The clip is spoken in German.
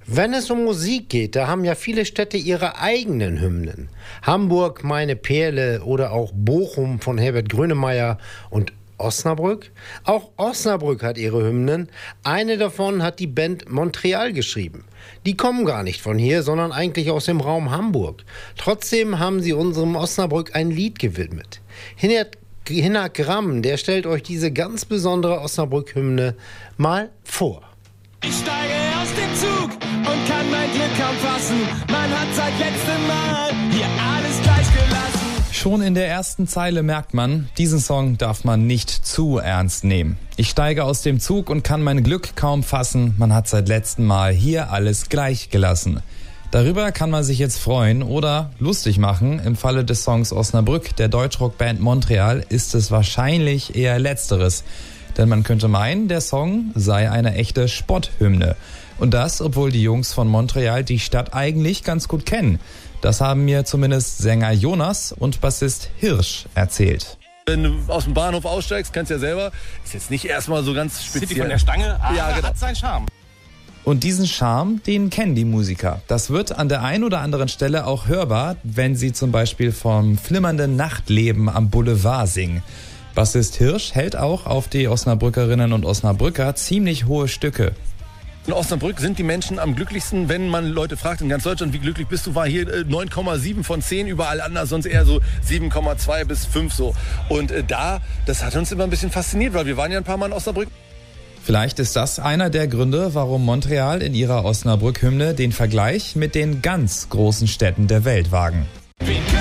Wenn es um Musik geht, da haben ja viele Städte ihre eigenen Hymnen. Hamburg, meine Perle oder auch Bochum von Herbert Grönemeyer und Osnabrück? Auch Osnabrück hat ihre Hymnen. Eine davon hat die Band Montreal geschrieben. Die kommen gar nicht von hier, sondern eigentlich aus dem Raum Hamburg. Trotzdem haben sie unserem Osnabrück ein Lied gewidmet. Hinak Gramm, der stellt euch diese ganz besondere Osnabrück-Hymne mal vor. Ich steige aus dem Zug und kann mein Glück kaum fassen. Man hat seit letztem Mal hier alles gleich gelassen. Schon in der ersten Zeile merkt man, diesen Song darf man nicht zu ernst nehmen. Ich steige aus dem Zug und kann mein Glück kaum fassen. Man hat seit letztem Mal hier alles gleich gelassen. Darüber kann man sich jetzt freuen oder lustig machen. Im Falle des Songs Osnabrück der Deutschrockband Montreal ist es wahrscheinlich eher Letzteres. Denn man könnte meinen, der Song sei eine echte Spotthymne. Und das, obwohl die Jungs von Montreal die Stadt eigentlich ganz gut kennen. Das haben mir zumindest Sänger Jonas und Bassist Hirsch erzählt. Wenn du aus dem Bahnhof aussteigst, kennst du ja selber, ist jetzt nicht erstmal so ganz speziell. City von der Stange, aber ja, genau. hat seinen Charme. Und diesen Charme, den kennen die Musiker. Das wird an der einen oder anderen Stelle auch hörbar, wenn sie zum Beispiel vom flimmernden Nachtleben am Boulevard singen. Bassist Hirsch hält auch auf die Osnabrückerinnen und Osnabrücker ziemlich hohe Stücke. In Osnabrück sind die Menschen am glücklichsten, wenn man Leute fragt in ganz Deutschland, wie glücklich bist du, war hier 9,7 von 10, überall anders sonst eher so 7,2 bis 5 so. Und das hat uns immer ein bisschen fasziniert, weil wir waren ja ein paar Mal in Osnabrück. Vielleicht ist das einer der Gründe, warum Montreal in ihrer Osnabrück-Hymne den Vergleich mit den ganz großen Städten der Welt wagen.